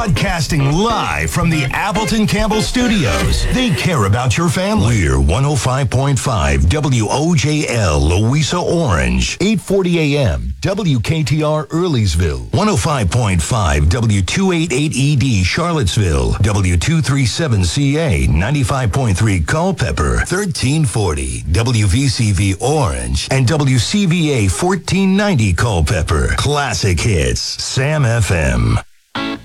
Broadcasting live from the Appleton Campbell Studios. They care about your family. We're 105.5 WOJL Louisa Orange, 840 AM WKTR Earlysville, 105.5 W288ED Charlottesville, W237CA, 95.3 Culpeper, 1340 WVCV Orange, and WCVA 1490 Culpeper. Classic hits, Sam FM.